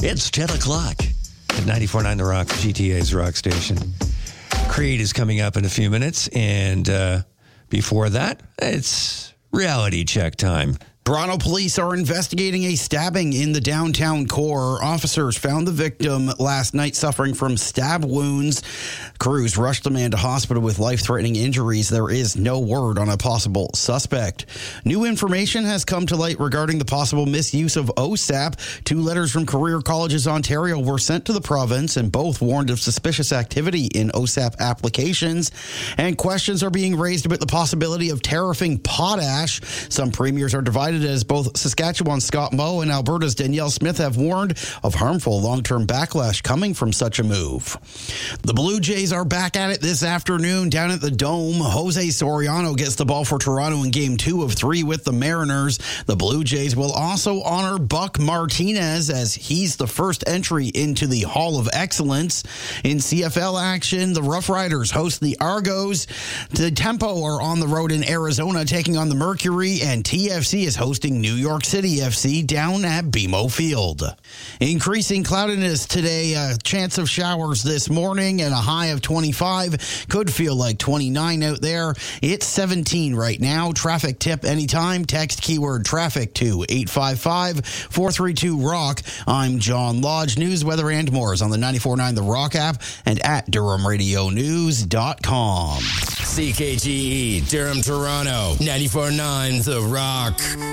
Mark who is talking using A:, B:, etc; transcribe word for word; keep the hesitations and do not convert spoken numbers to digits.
A: It's ten o'clock at ninety-four point nine The Rock, G T A's rock station. Creed is coming up in a few minutes, and uh, before that, it's reality check time.
B: Toronto police are investigating a stabbing in the downtown core. Officers found the victim last night suffering from stab wounds. Crews rushed the man to hospital with life-threatening injuries. There is no word on a possible suspect. New information has come to light regarding the possible misuse of O S A P. Two letters from Career Colleges Ontario were sent to the province, and both warned of suspicious activity in O S A P applications. And questions are being raised about the possibility of tariffing potash. Some premiers are divided, as both Saskatchewan's Scott Moe and Alberta's Danielle Smith have warned of harmful long-term backlash coming from such a move. The Blue Jays are back at it this afternoon down at the Dome. Jose Soriano gets the ball for Toronto in game two of three with the Mariners. The Blue Jays will also honor Buck Martinez, as he's the first entry into the Hall of Excellence. In C F L action, the Rough Riders host the Argos. The Tempo are on the road in Arizona taking on the Mercury, and T F C is hosting New York City F C down at B M O Field. Increasing cloudiness today, a chance of showers this morning, and a high of twenty-five. Could feel like twenty-nine out there. It's seventeen right now. Traffic tip anytime. Text keyword traffic to eight five five, four three two, ROCK. I'm John Lodge. News, weather, and more is on the ninety-four point nine The Rock app and at Durham Radio News dot com.
C: C K G E, Durham, Toronto, ninety-four point nine The Rock.